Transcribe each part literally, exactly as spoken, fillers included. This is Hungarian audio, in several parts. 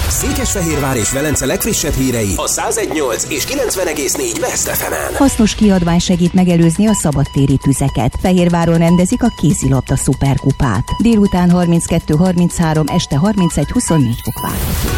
Székesfehérvár és Velence legfrissebb hírei a száz egy nyolc és kilencven egész négy Best ef emen. Hasznos kiadvány segít megelőzni a szabadtéri tüzeket. Fehérváron rendezik a kézilabda szuperkupát. Délután harminckettő harminchárom, este harmincegy huszonnégy fok várható.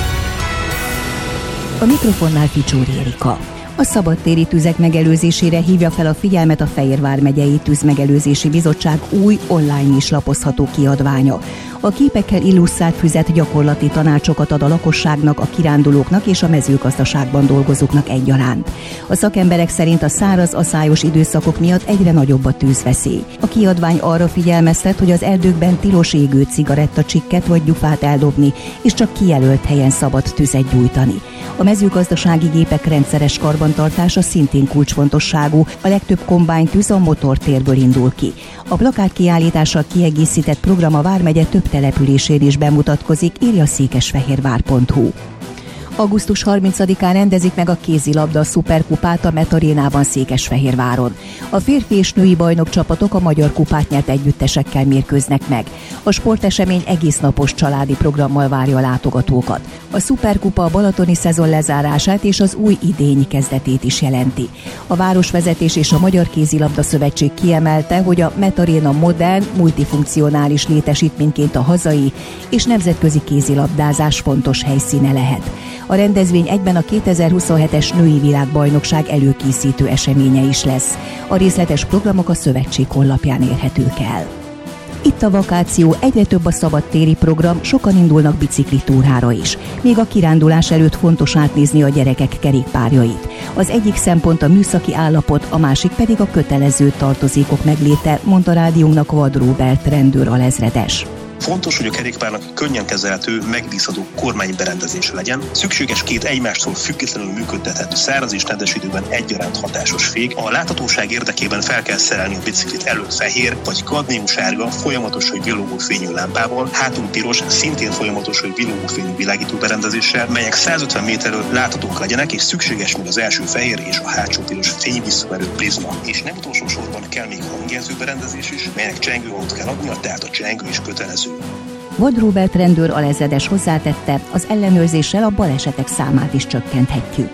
A mikrofonnál Ficsúri Erika. A szabadtéri tüzek megelőzésére hívja fel a figyelmet a Fehérvár megyei Tűzmegelőzési Bizottság új online is lapozható kiadványa. A képekkel illusztrált füzet gyakorlati tanácsokat ad a lakosságnak, a kirándulóknak és a mezőgazdaságban dolgozóknak egyaránt. A szakemberek szerint a száraz, aszályos időszakok miatt egyre nagyobb a tűzveszély. A kiadvány arra figyelmeztet, hogy az erdőkben tilos égő cigarettacsikket vagy gyufát eldobni, és csak kijelölt helyen szabad tüzet gyújtani. A mezőgazdasági gépek rendszeres karbantartása szintén kulcsfontosságú, a legtöbb kombájntűz a motortérből indul ki. A plakátkiállítással kiegészített program a vármegye több településén is bemutatkozik, írja székesfehérvár pont hu. augusztus harmincadikán rendezik meg a kézilabda szuperkupát a Metarénában Székesfehérváron. A férfi és női bajnok csapatok a magyar kupát nyert együttesekkel mérkőznek meg. A sportesemény egésznapos családi programmal várja a látogatókat. A szuperkupa a balatoni szezon lezárását és az új idény kezdetét is jelenti. A városvezetés és a Magyar Kézilabda Szövetség kiemelte, hogy a Metaréna modern, multifunkcionális létesítményként a hazai és nemzetközi kézilabdázás fontos helyszíne lehet. A rendezvény egyben a kétezer-huszonhetes női világbajnokság előkészítő eseménye is lesz. A részletes programok a szövetség honlapján érhetők el. Itt a vakáció, egyre több a szabadtéri program, sokan indulnak biciklitúrára is. Még a kirándulás előtt fontos átnézni a gyerekek kerékpárjait. Az egyik szempont a műszaki állapot, a másik pedig a kötelező tartozékok megléte, mondta rádiónknak Vad Róbert rendőr alezredes. Fontos, hogy a kerékpárnak könnyen kezelhető, megbízható kormányberendezése legyen. Szükséges két egymástól függetlenül működtethető száraz és nedves időben egyaránt hatásos fék. A láthatóság érdekében fel kell szerelni a biciklit elől fehér vagy kadmiumsárga, folyamatos vagy villogó fényű lámpával, hátul piros, szintén folyamatos vagy villogó fényű világító berendezéssel, melyek százötven méterről láthatók legyenek, és szükséges még az első fehér és a hátsó piros fényvisszaverő prizma. És nem utolsó sorban kell még hangjelző berendezés is, melynek csengőhangot kell adnia, tehát a csengő is kötelező. Vad Róbert rendőr alezredes hozzátette, az ellenőrzéssel a balesetek számát is csökkenthetjük.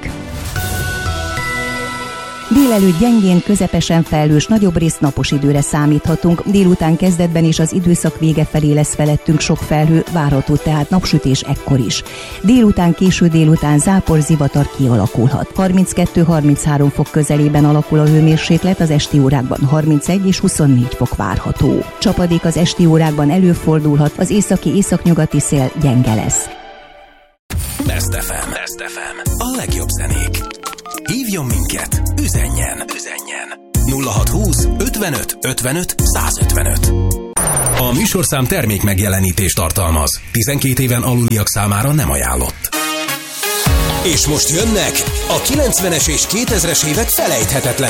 Délelőtt gyengén, közepesen felhős, nagyobb részt napos időre számíthatunk. Délután kezdetben és az időszak vége felé lesz felettünk sok felhő, várható tehát napsütés ekkor is. Délután, késő délután zápor, zivatar kialakulhat. harminckettő harminchárom fok közelében alakul a hőmérséklet, az esti órákban harmincegy és huszonnégy fok várható. Csapadék az esti órákban előfordulhat, az északi északnyugati szél gyenge lesz. Best ef em. Best ef em. A legjobb zenék. Hívjon minket, üzenjen, üzenjen. nulla hatszázhúsz ötvenöt ötvenöt százötvenöt. A műsorszám termék megjelenítést tartalmaz. tizenkét éven aluliak számára nem ajánlott. És most jönnek a kilencvenes és kétezres évek felejthetetlen